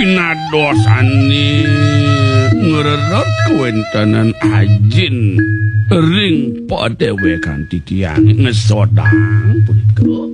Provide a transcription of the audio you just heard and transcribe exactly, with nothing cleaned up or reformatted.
pinadosane ngererot kewentanan ajin ring padewe kanthi tiyang ngesodang punika